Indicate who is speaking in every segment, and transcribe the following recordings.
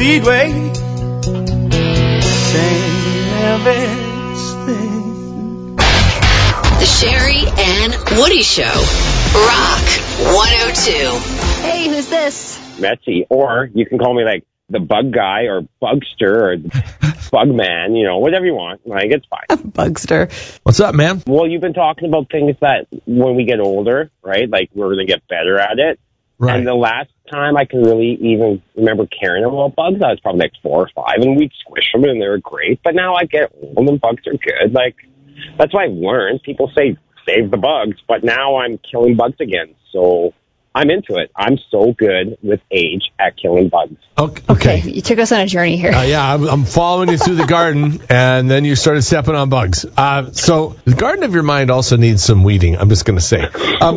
Speaker 1: speedway. Same everything.
Speaker 2: The Sherry and Woody Show. Rock 102.
Speaker 3: Hey, who's this?
Speaker 4: Betsy, or you can call me like the Bug Guy or Bugster or Bugman, you know, whatever you want. Like, it's fine.
Speaker 3: Bugster.
Speaker 5: What's up, man?
Speaker 4: Well, you've been talking about things that when we get older, right, like we're going to get better at it.
Speaker 5: Right.
Speaker 4: And the last time I can really even remember caring about bugs, I was probably like 4 or 5, and we'd squish them, and they were great. But now I get old, and bugs are good. Like, that's what I've learned. People say save the bugs, but now I'm killing bugs again. So I'm into it. I'm so good with age at killing bugs.
Speaker 5: Okay.
Speaker 3: You took us on a journey here.
Speaker 5: Yeah, I'm following you through the garden, and then you started stepping on bugs. So the garden of your mind also needs some weeding, I'm just going to say.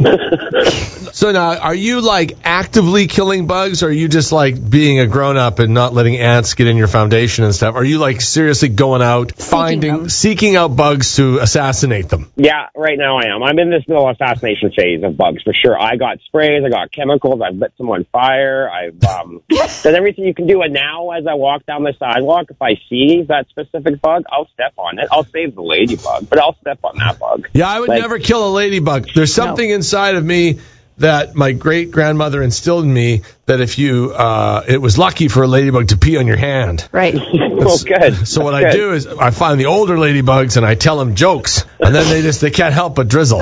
Speaker 5: So now, are you, like, actively killing bugs, or are you just, like, being a grown-up and not letting ants get in your foundation and stuff? Are you, like, seriously going out, seeking out bugs to assassinate them?
Speaker 4: Yeah, right now I am. I'm in this little assassination phase of bugs, for sure. I got sprays, I got chemicals, I've lit some on fire, I've done everything you can do. And now, as I walk down the sidewalk, if I see that specific bug, I'll step on it. I'll save the ladybug, but I'll step on that bug.
Speaker 5: Yeah, I would never kill a ladybug. There's something inside of me that my great-grandmother instilled in me that if you, it was lucky for a ladybug to pee on your hand.
Speaker 3: Right.
Speaker 4: Oh, good.
Speaker 5: So what I do is I find the older ladybugs and I tell them jokes, and then they can't help but drizzle.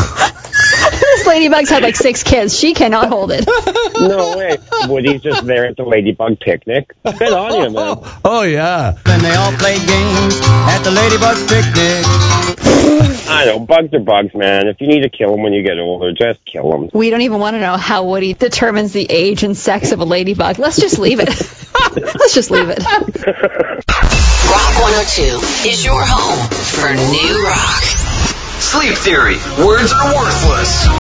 Speaker 3: This ladybug's had like 6 kids. She cannot hold it.
Speaker 4: No way. Woody's just there at the ladybug picnic. Good on you, man.
Speaker 5: Oh, yeah.
Speaker 1: And they all play games at the ladybug picnic.
Speaker 4: I know, bugs are bugs, man. If you need to kill them when you get older, just kill them.
Speaker 3: We don't even want to know how Woody determines the age and sex of a ladybug. Let's just leave it. Let's just leave it.
Speaker 2: Rock 102 is your home for new rock.
Speaker 6: Sleep Theory. Words are worthless.